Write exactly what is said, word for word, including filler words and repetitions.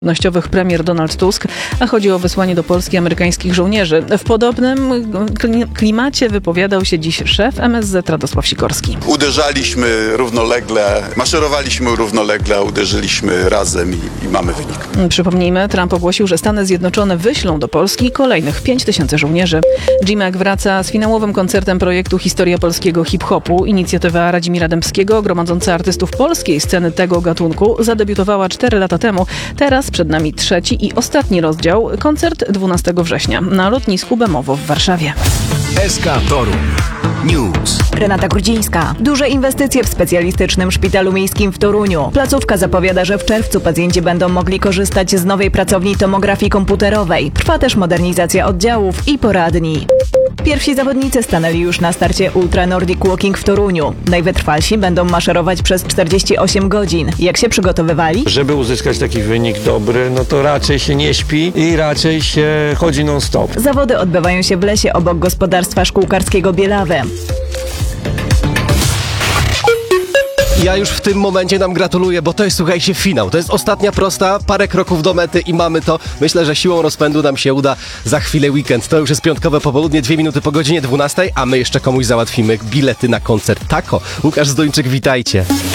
Nościowych premier Donald Tusk, a chodzi o wysłanie do Polski amerykańskich żołnierzy. W podobnym klimacie wypowiadał się dziś szef M S Z Radosław Sikorski. Uderzaliśmy równolegle, maszerowaliśmy równolegle, a uderzyliśmy razem i, i mamy wynik. Przypomnijmy, Trump ogłosił, że Stany Zjednoczone wyślą do Polski kolejnych pięć tysięcy żołnierzy. G-Mac wraca z finałowym koncertem projektu Historia polskiego hip-hopu. Inicjatywa Radzimira Dębskiego, gromadząca artystów polskiej sceny tego gatunku, zadebiutowała cztery lata temu. Teraz przed nami trzeci i ostatni rozdział. Koncert dwunastego września na lotnisku Bemowo w Warszawie. S K Toruń News. Renata Grudzińska. Duże inwestycje w specjalistycznym szpitalu miejskim w Toruniu. Placówka zapowiada, że w czerwcu pacjenci będą mogli korzystać z nowej pracowni tomografii komputerowej. Trwa też modernizacja oddziałów i poradni. Pierwsi zawodnicy stanęli już na starcie Ultra Nordic Walking w Toruniu. Najwytrwalsi będą maszerować przez czterdzieści osiem godzin. Jak się przygotowywali? Żeby uzyskać taki wynik dobry, no to raczej się nie śpi i raczej się chodzi non-stop. Zawody odbywają się w lesie obok gospodarstwa szkółkarskiego Bielawy. Ja już w tym momencie nam gratuluję, bo to jest, słuchajcie, finał. To jest ostatnia prosta, parę kroków do mety i mamy to. Myślę, że siłą rozpędu nam się uda za chwilę weekend. To już jest piątkowe popołudnie, dwie minuty po godzinie dwunastej, a my jeszcze komuś załatwimy bilety na koncert Tako. Łukasz Zduńczyk, witajcie.